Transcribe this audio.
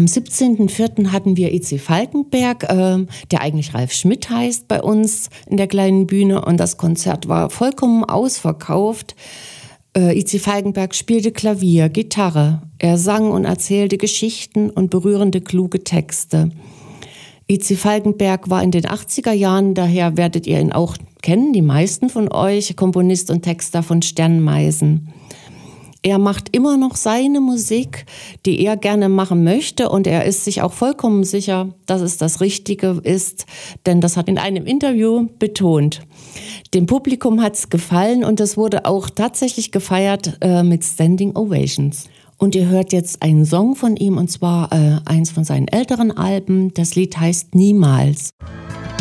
Am 17.04. hatten wir I.C. Falkenberg, der eigentlich Ralf Schmidt heißt, bei uns in der kleinen Bühne. Und das Konzert war vollkommen ausverkauft. I.C. Falkenberg spielte Klavier, Gitarre. Er sang und erzählte Geschichten und berührende, kluge Texte. I.C. Falkenberg war in den 80er Jahren, daher werdet ihr ihn auch kennen, die meisten von euch, Komponist und Texter von Sternmeisen. Er macht immer noch seine Musik, die er gerne machen möchte, und er ist sich auch vollkommen sicher, dass es das Richtige ist, denn das hat in einem Interview betont. Dem Publikum hat es gefallen und es wurde auch tatsächlich gefeiert mit Standing Ovations. Und ihr hört jetzt einen Song von ihm, und zwar eins von seinen älteren Alben. Das Lied heißt Niemals.